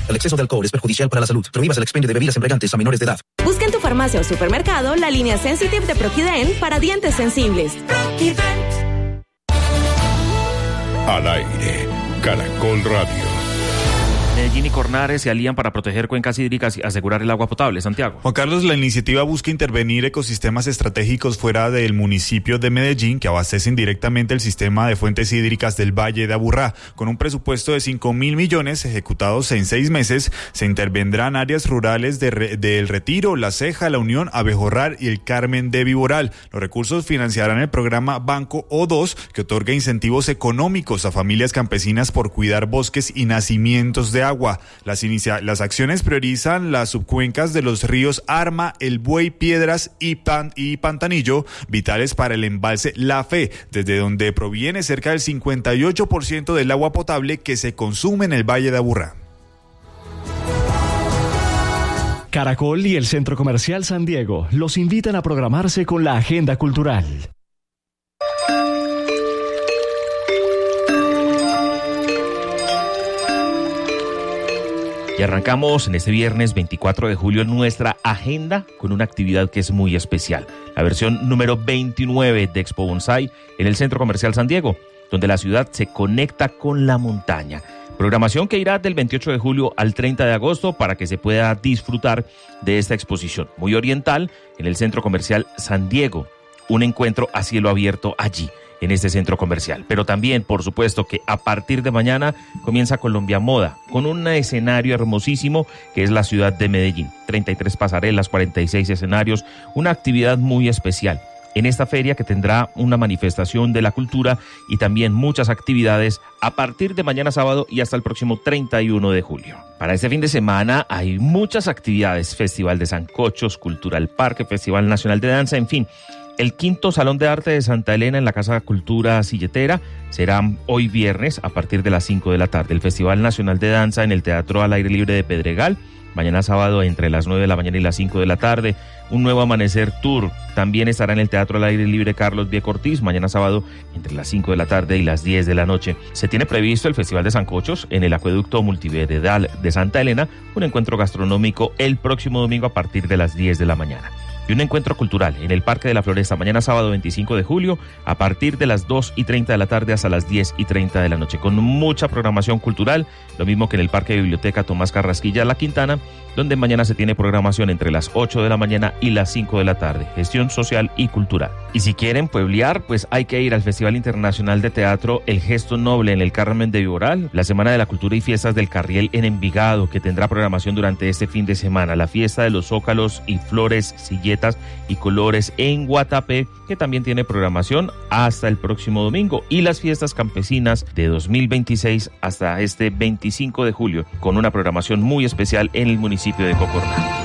El exceso de alcohol es perjudicial para la salud. Prohíbas el expendio de bebidas embriagantes a menores de edad. Busca en tu farmacia o supermercado la línea Sensitive de Proquident para dientes sensibles. Proquident. Al aire, Caracol Radio. Medellín y Cornares se alían para proteger cuencas hídricas y asegurar el agua potable. Santiago. Juan Carlos, la iniciativa busca intervenir ecosistemas estratégicos fuera del municipio de Medellín que abastecen directamente el sistema de fuentes hídricas del Valle de Aburrá. Con un presupuesto de 5.000 millones ejecutados en 6 meses, se intervendrán áreas rurales del Retiro, La Ceja, La Unión, Abejorrar y el Carmen de Viboral. Los recursos financiarán el programa Banco O2, que otorga incentivos económicos a familias campesinas por cuidar bosques y nacimientos de agua. Las acciones priorizan las subcuencas de los ríos Arma, El Buey, Piedras y Pantanillo, vitales para el embalse La Fe, desde donde proviene cerca del 58% del agua potable que se consume en el Valle de Aburrá. Caracol y el Centro Comercial San Diego los invitan a programarse con la agenda cultural. Y arrancamos en este viernes 24 de julio nuestra agenda con una actividad que es muy especial. La versión número 29 de Expo Bonsai en el Centro Comercial San Diego, donde la ciudad se conecta con la montaña. Programación que irá del 28 de julio al 30 de agosto para que se pueda disfrutar de esta exposición muy oriental en el Centro Comercial San Diego. Un encuentro a cielo abierto allí, en este centro comercial. Pero también, por supuesto, que a partir de mañana comienza Colombia Moda, con un escenario hermosísimo que es la ciudad de Medellín. 33 pasarelas, 46 escenarios, una actividad muy especial en esta feria que tendrá una manifestación de la cultura y también muchas actividades a partir de mañana sábado y hasta el próximo 31 de julio. Para este fin de semana hay muchas actividades: Festival de Sancochos, Cultural Parque, Festival Nacional de Danza, en fin. El quinto Salón de Arte de Santa Elena en la Casa Cultura Silletera será hoy viernes a partir de las 5 de la tarde. El Festival Nacional de Danza en el Teatro al Aire Libre de Pedregal, mañana sábado entre las 9 de la mañana y las 5 de la tarde. Un Nuevo Amanecer Tour también estará en el Teatro al Aire Libre Carlos Vieco Ortiz, mañana sábado entre las 5 de la tarde y las 10 de la noche. Se tiene previsto el Festival de Sancochos en el Acueducto Multiveredal de Santa Elena, un encuentro gastronómico el próximo domingo a partir de las 10 de la mañana. Y un encuentro cultural en el Parque de la Floresta mañana sábado 25 de julio a partir de las 2:30 de la tarde hasta las 10:30 de la noche, con mucha programación cultural, lo mismo que en el Parque de Biblioteca Tomás Carrasquilla La Quintana, donde mañana se tiene programación entre las 8 de la mañana y las 5 de la tarde, gestión social y cultural. Y si quieren pueblear, pues hay que ir al Festival Internacional de Teatro El Gesto Noble en el Carmen de Viboral, la Semana de la Cultura y Fiestas del Carriel en Envigado, que tendrá programación durante este fin de semana, la Fiesta de los Zócalos y Flores, Silletas y Colores en Guatapé, que también tiene programación hasta el próximo domingo, y las Fiestas Campesinas de 2026 hasta este 25 de julio, con una programación muy especial en el municipio de Cocorná.